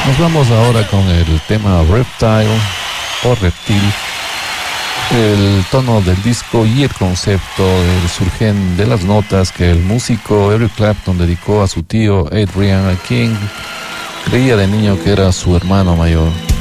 Nos vamos ahora con el tema Reptile o Reptil, el tono del disco y el concepto surgen de las notas que el músico Eric Clapton dedicó a su tío Adrian King. Creía de niño que era su hermano mayor.